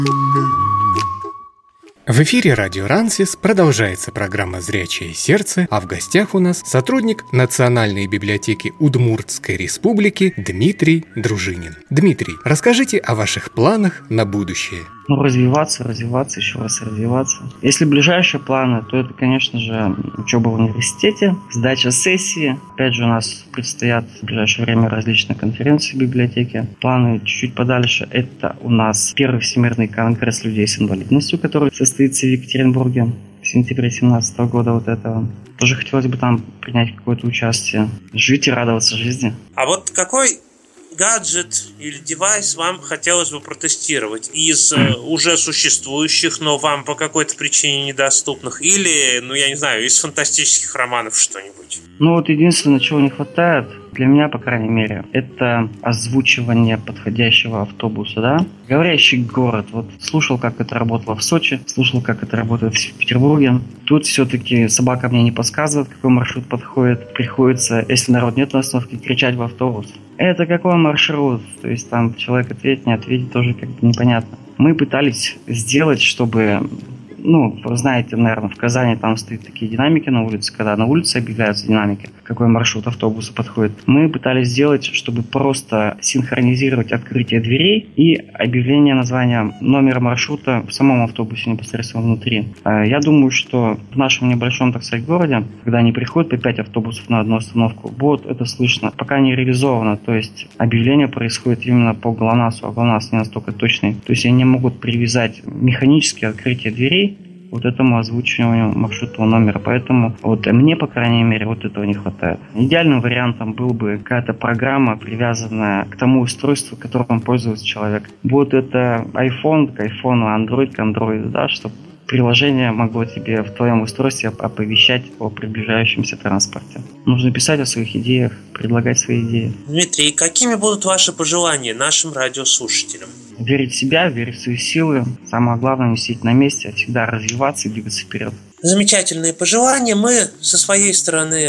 В эфире радио Рансис продолжается программа «Зрячее сердце», а в гостях у нас сотрудник Национальной библиотеки Удмуртской республики Дмитрий Дружинин. Дмитрий, расскажите о ваших планах на будущее. Развиваться, еще раз развиваться. Если ближайшие планы, то это, конечно же, учеба в университете, сдача сессии. Опять же, у нас предстоят в ближайшее время различные конференции в библиотеке. Планы чуть-чуть подальше. Это у нас первый Всемирный конгресс людей с инвалидностью, который состоится в Екатеринбурге в сентябре 2017 года вот этого. Тоже хотелось бы там принять какое-то участие. Жить и радоваться жизни. А вот какой гаджет или девайс вам хотелось бы протестировать из уже существующих, но вам по какой-то причине недоступных? Или, я не знаю, из фантастических романов что-нибудь? Единственное, чего не хватает, для меня, по крайней мере, это озвучивание подходящего автобуса, да? Говорящий город. Слушал, как это работало в Сочи, слушал, как это работает в Петербурге. Тут все-таки собака мне не подсказывает, какой маршрут подходит. Приходится, если народ нет на остановке, кричать в автобус. Это какой маршрут? То есть там человек ответит, не ответит, тоже как-то непонятно. Мы пытались сделать, чтобы... вы знаете, наверное, в Казани там стоят такие динамики на улице, когда на улице объявляются динамики, какой маршрут автобуса подходит. Мы пытались сделать, чтобы просто синхронизировать открытие дверей и объявление названия номера маршрута в самом автобусе непосредственно внутри. Я думаю, что в нашем небольшом, так сказать, городе, когда они приходят по 5 автобусов на одну остановку, будет это слышно. Пока не реализовано, то есть объявление происходит именно по ГЛОНАССу, а ГЛОНАСС не настолько точный. То есть они могут привязать механические открытие дверей этому озвучиванию маршрутного номера. Поэтому мне, по крайней мере, этого не хватает. Идеальным вариантом был бы какая-то программа, привязанная к тому устройству, которым пользуется человек. Будь это iPhone, к iPhone, Android, к Android, да, чтобы приложение могло тебе в твоем устройстве оповещать о приближающемся транспорте. Нужно писать о своих идеях, предлагать свои идеи. Дмитрий, какими будут ваши пожелания нашим радиослушателям? Верить в себя, верить в свои силы. Самое главное, не сидеть на месте, а всегда развиваться и двигаться вперед. Замечательные пожелания. Мы со своей стороны